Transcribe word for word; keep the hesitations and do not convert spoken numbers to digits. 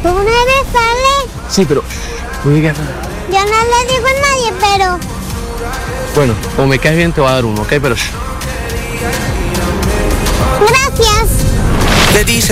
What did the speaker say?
¿Tú no eres Ale? Sí, pero... ¿tú digas? Yo no le digo a nadie, pero... Bueno, o me caes bien te voy a dar uno, ¿ok? Pero... Gracias. Le dice